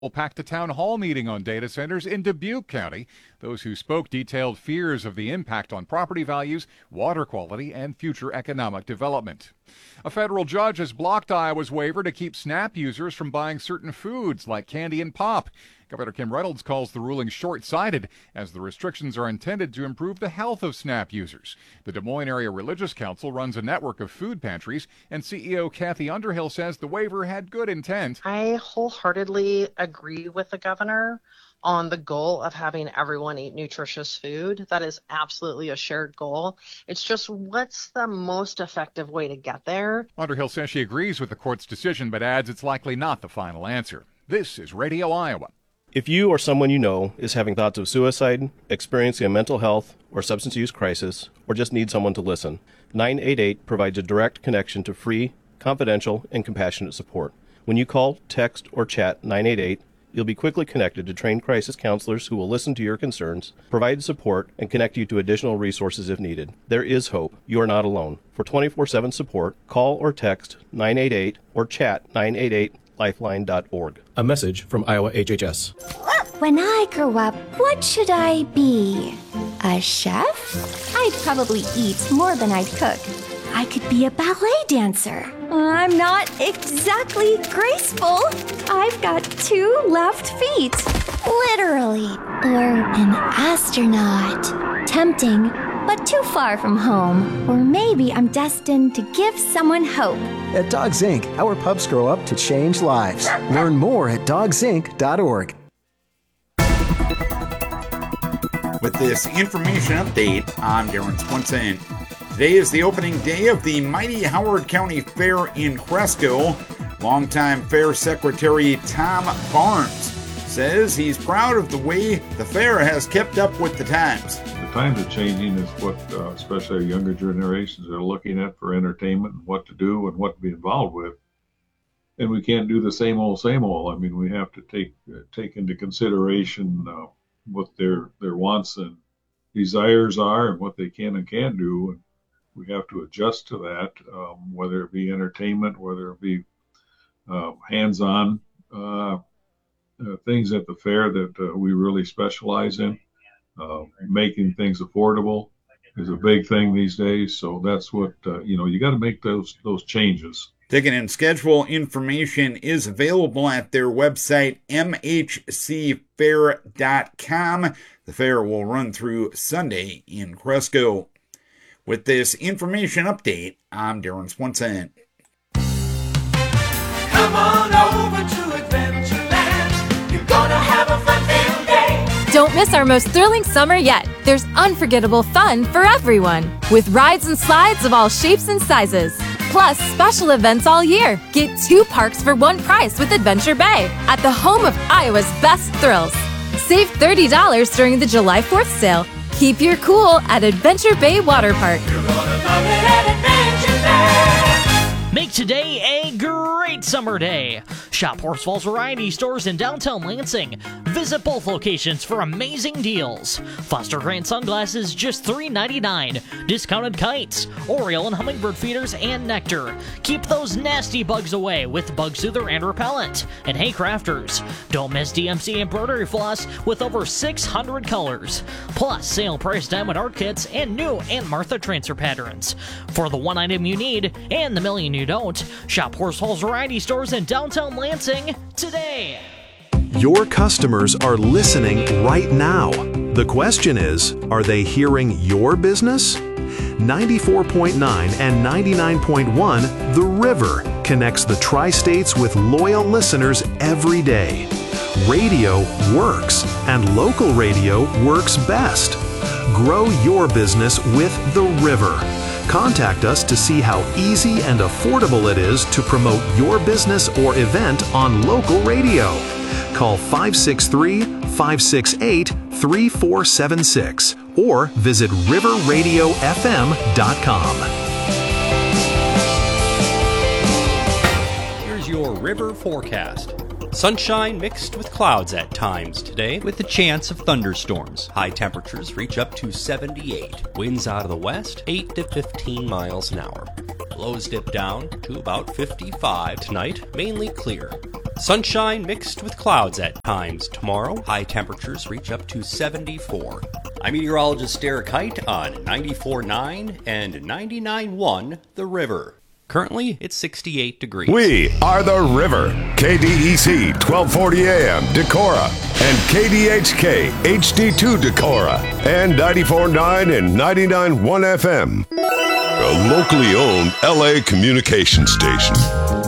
packed a town hall meeting on data centers in Dubuque County. Those who spoke detailed fears of the impact on property values, water quality, and future economic development. A federal judge has blocked Iowa's waiver to keep SNAP users from buying certain foods like candy and pop. Governor Kim Reynolds calls the ruling short-sighted, as the restrictions are intended to improve the health of SNAP users. The Des Moines Area Religious Council runs a network of food pantries, and CEO Kathy Underhill says the waiver had good intent. I wholeheartedly agree with the governor on the goal of having everyone eat nutritious food. That is absolutely a shared goal. It's just, what's the most effective way to get there? Underhill says she agrees with the court's decision, but adds it's likely not the final answer. This is Radio Iowa. If you or someone you know is having thoughts of suicide, experiencing a mental health or substance use crisis, or just need someone to listen, 988 provides a direct connection to free, confidential, and compassionate support. When you call, text, or chat 988, you'll be quickly connected to trained crisis counselors who will listen to your concerns, provide support, and connect you to additional resources if needed. There is hope. You are not alone. For 24/7 support, call or text 988 or chat 988lifeline.org. A message from Iowa HHS. When I grow up, what should I be? A chef? I'd probably eat more than I'd cook. I could be a ballet dancer. I'm not exactly graceful. I've got 2 left feet. Literally. Or an astronaut. Tempting, but too far from home. Or maybe I'm destined to give someone hope. At Dogs Inc., our pups grow up to change lives. Learn more at dogsinc.org. With this information update, I'm Darren Swenson. Today is the opening day of the mighty Howard County Fair in Cresco. Longtime Fair Secretary Tom Barnes says he's proud of the way the fair has kept up with the times. The times are changing is what especially our younger generations are looking at for entertainment and what to do and what to be involved with. And we can't do the same old, same old. I mean, we have to take into consideration what their wants and desires are and what they can and can't do. And we have to adjust to that, whether it be entertainment, whether it be hands-on things at the fair that we really specialize in. Making things affordable is a big thing these days. So that's what, you got to make those changes. Ticket and schedule information is available at their website, mhcfair.com. The fair will run through Sunday in Cresco. With this information update, I'm Darren Swenson. Come on over to Adventureland. You're gonna have a fun-filled day. Don't miss our most thrilling summer yet. There's unforgettable fun for everyone, with rides and slides of all shapes and sizes. Plus, special events all year. Get 2 parks for 1 price with Adventure Bay at the home of Iowa's best thrills. Save $30 during the July 4th sale. Keep your cool at Adventure Bay Water Park. You're gonna love it at Adventure Bay. Make today a great summer day. Shop Horsfall's Variety Stores in downtown Lansing. Visit both locations for amazing deals. Foster Grant sunglasses just $3.99. Discounted kites, Oriole and hummingbird feeders, and nectar. Keep those nasty bugs away with Bug Soother and Repellent. And hey crafters, don't miss DMC embroidery floss with over 600 colors. Plus sale price diamond art kits and new Aunt Martha transfer patterns. For the one item you need and the million you don't, shop Horsfall's Variety Stores in downtown Lansing today. Your customers are listening right now. The question is, are they hearing your business? 94.9 and 99.1 The River connects the Tri-States with loyal listeners every day. Radio works, and local radio works best. Grow your business with The River. Contact us to see how easy and affordable it is to promote your business or event on local radio. Call 563-568-3476 or visit riverradiofm.com. Here's your river forecast. Sunshine mixed with clouds at times today, with a chance of thunderstorms. High temperatures reach up to 78. Winds out of the west, 8 to 15 miles an hour. Lows dip down to about 55 tonight, mainly clear. Sunshine mixed with clouds at times tomorrow. High temperatures reach up to 74. I'm meteorologist Derek Height on 94.9 and 99.1 The River. Currently, it's 68 degrees. We are The River, KDEC 1240 AM, Decorah, and KDHK HD2 Decorah, and 94.9 and 99.1 FM. A locally owned LA communication station.